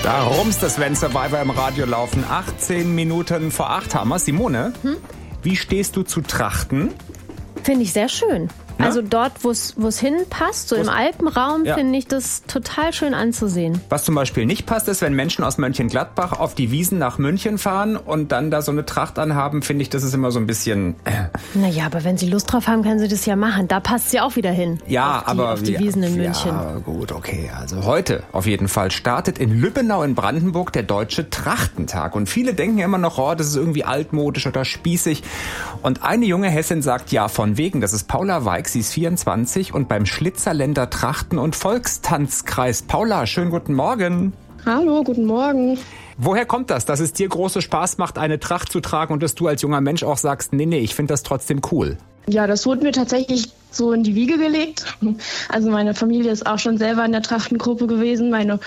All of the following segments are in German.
Da rumst es, wenn Survivor im Radio laufen. 18 Minuten vor 8 haben wir. Simone, wie stehst du zu Trachten? Finde ich sehr schön. Na? Also dort, wo es hinpasst, so im Alpenraum, finde ich das total schön anzusehen. Was zum Beispiel nicht passt, ist, wenn Menschen aus Mönchengladbach auf die Wiesn nach München fahren und dann da so eine Tracht anhaben, finde ich, das ist immer so ein bisschen... Naja, aber wenn sie Lust drauf haben, können sie das ja machen. Da passt sie auch wieder hin. Ja, auf die Wiesn in München. Ja, gut, okay. Also heute auf jeden Fall startet in Lübbenau in Brandenburg der Deutsche Trachtentag. Und viele denken ja immer noch, oh, das ist irgendwie altmodisch oder spießig. Und eine junge Hessin sagt, ja, von wegen, das ist Paula Weig. Sie ist 24 und beim Schlitzerländer Trachten- und Volkstanzkreis. Paula, schönen guten Morgen. Hallo, guten Morgen. Woher kommt das, dass es dir großen Spaß macht, eine Tracht zu tragen und dass du als junger Mensch auch sagst, nee, ich finde das trotzdem cool? Ja, das wurde mir tatsächlich so in die Wiege gelegt. Also meine Familie ist auch schon selber in der Trachtengruppe gewesen. Meine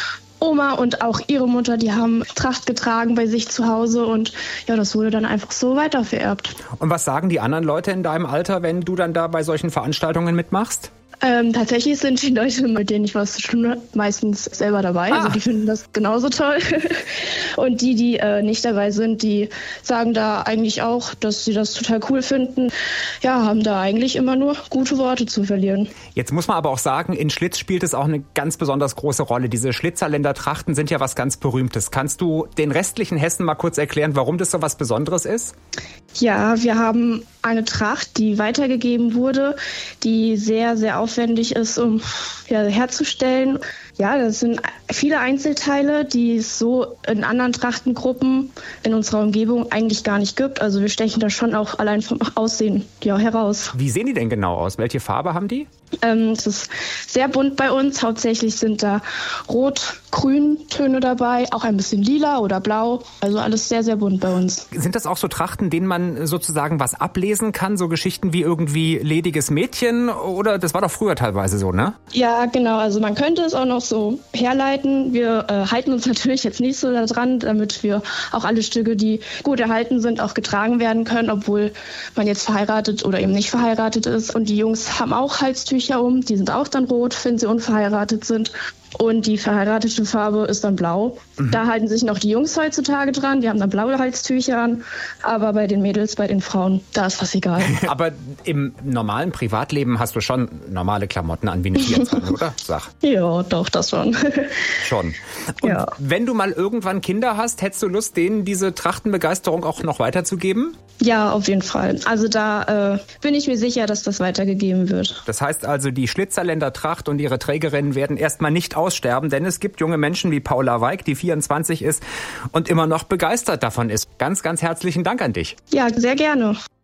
Oma und auch ihre Mutter, die haben Tracht getragen bei sich zu Hause und ja, das wurde dann einfach so weitervererbt. Und was sagen die anderen Leute in deinem Alter, wenn du dann da bei solchen Veranstaltungen mitmachst? Tatsächlich sind die Leute, mit denen ich was zu tun habe, meistens selber dabei. Also die finden das genauso toll. Und die nicht dabei sind, die sagen da eigentlich auch, dass sie das total cool finden. Ja, haben da eigentlich immer nur gute Worte zu verlieren. Jetzt muss man aber auch sagen, in Schlitz spielt es auch eine ganz besonders große Rolle. Diese Schlitzerländer Trachten sind ja was ganz Berühmtes. Kannst du den restlichen Hessen mal kurz erklären, warum das so was Besonderes ist? Ja, wir haben eine Tracht, die weitergegeben wurde, die sehr, sehr aufwendig ist, um herzustellen. Ja, das sind viele Einzelteile, die es so in anderen Trachtengruppen in unserer Umgebung eigentlich gar nicht gibt. Also wir stechen da schon auch allein vom Aussehen heraus. Wie sehen die denn genau aus? Welche Farbe haben die? Es ist sehr bunt bei uns. Hauptsächlich sind da Rot-Grün-Töne dabei, auch ein bisschen lila oder blau. Also alles sehr, sehr bunt bei uns. Sind das auch so Trachten, denen man sozusagen was ablesen kann? So Geschichten wie irgendwie lediges Mädchen? Oder das war doch früher teilweise so, ne? Ja, genau. Also man könnte es auch noch so herleiten. Wir halten uns natürlich jetzt nicht so daran, damit wir auch alle Stücke, die gut erhalten sind, auch getragen werden können, obwohl man jetzt verheiratet oder eben nicht verheiratet ist. Und die Jungs haben auch Halstücher um, die sind auch dann rot, wenn sie unverheiratet sind. Und die verheiratete Farbe ist dann blau. Da halten sich noch die Jungs heutzutage dran. Die haben dann blaue Halstücher an. Aber bei den Mädels, bei den Frauen, da ist das egal. Aber im normalen Privatleben hast du schon normale Klamotten an wie eine 24, oder? Sag. Ja, doch, das schon. Schon. Und ja. Wenn du mal irgendwann Kinder hast, hättest du Lust, denen diese Trachtenbegeisterung auch noch weiterzugeben? Ja, auf jeden Fall. Also da bin ich mir sicher, dass das weitergegeben wird. Das heißt also, die Schlitzerländer Tracht und ihre Trägerinnen werden erstmal nicht aussterben, denn es gibt junge Menschen wie Paula Weig, die 24 ist und immer noch begeistert davon ist. Ganz, ganz herzlichen Dank an dich. Ja, sehr gerne.